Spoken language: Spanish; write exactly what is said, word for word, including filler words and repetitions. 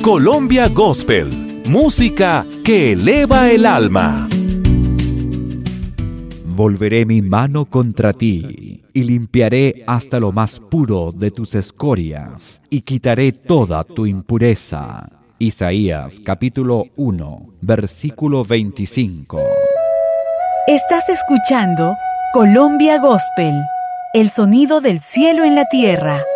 Colombia Gospel, música que eleva el alma. Volveré mi mano contra ti, y limpiaré hasta lo más puro de tus escorias, y quitaré toda tu impureza. Isaías capítulo uno, versículo veinticinco. Estás escuchando Colombia Gospel, el sonido del cielo en la tierra.